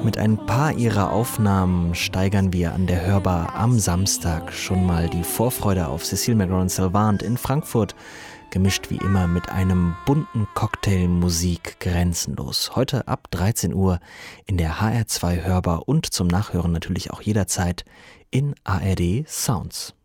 Mit ein paar ihrer Aufnahmen steigern wir an der Hörbar am Samstag schon mal die Vorfreude auf Cécile Mergault-Sylvant in Frankfurt, gemischt wie immer mit einem bunten Cocktail Musik grenzenlos. Heute ab 13 Uhr in der HR2 Hörbar und zum Nachhören natürlich auch jederzeit in ARD Sounds.